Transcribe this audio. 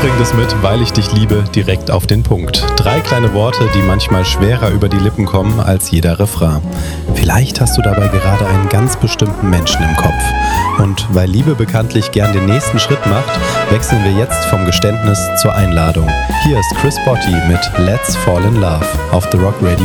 bringe das mit, weil ich dich liebe, direkt auf den Punkt. 3 kleine Worte, die manchmal schwerer über die Lippen kommen als jeder Refrain. Vielleicht hast du dabei gerade einen ganz bestimmten Menschen im Kopf. Und weil Liebe bekanntlich gern den nächsten Schritt macht, wechseln wir jetzt vom Geständnis zur Einladung. Hier ist Chris Botti mit Let's Fall in Love auf The Rock Radio